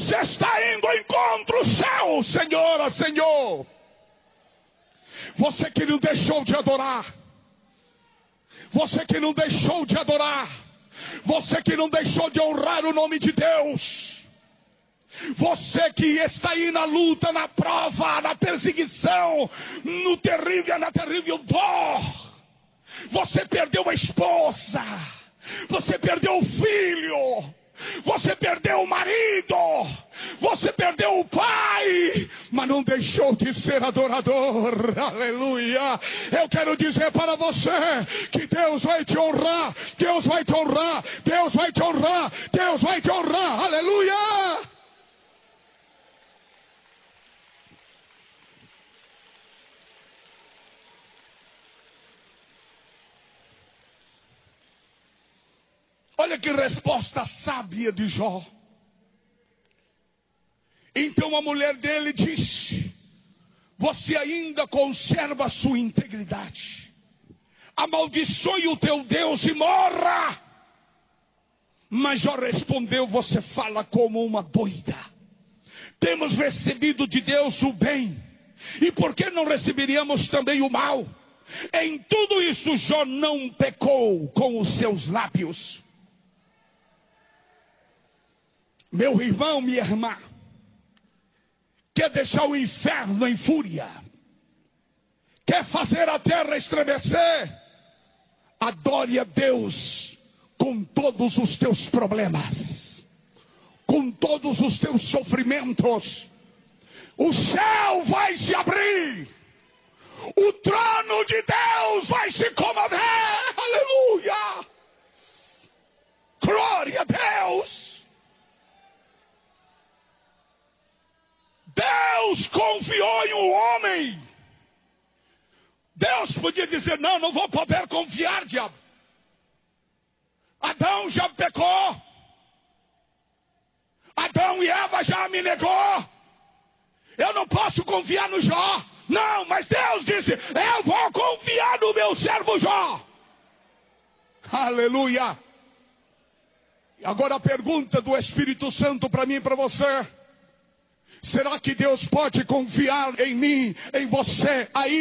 você está indo ao encontro seu, Senhora, Senhor. Você que não deixou de adorar. Você que não deixou de adorar. Você que não deixou de honrar o nome de Deus. Você que está aí na luta, na prova, na perseguição, na terrível dor. Você perdeu a esposa. Você perdeu o filho. Você perdeu o marido. Você perdeu o pai. Mas não deixou de ser adorador. Aleluia. Eu quero dizer para você que Deus vai te honrar. Deus vai te honrar. Deus vai te honrar. Deus vai te honrar. Aleluia. Olha que resposta sábia de Jó. Então a mulher dele disse: você ainda conserva a sua integridade. Amaldiçoe o teu Deus e morra. Mas Jó respondeu: você fala como uma doida. Temos recebido de Deus o bem, e por que não receberíamos também o mal? Em tudo isto Jó não pecou com os seus lábios. Meu irmão, minha irmã, quer deixar o inferno em fúria? Quer fazer a terra estremecer? Adore a Deus com todos os teus problemas, com todos os teus sofrimentos. O céu vai se abrir, o trono de Deus vai se comover. Aleluia! Glória a Deus! Deus confiou em um homem. Deus podia dizer: não vou poder confiar, diabo. Adão já pecou. Adão e Eva já me negou. Eu não posso confiar no Jó. Não, mas Deus disse: eu vou confiar no meu servo Jó. Aleluia. Agora a pergunta do Espírito Santo para mim e para você: será que Deus pode confiar em mim, em você aí?